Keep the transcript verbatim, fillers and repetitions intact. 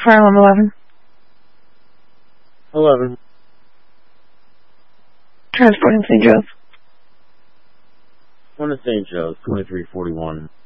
Fire alarm eleven. eleven. Transporting Saint Joe's. One to Saint Joe's, twenty-three forty-one.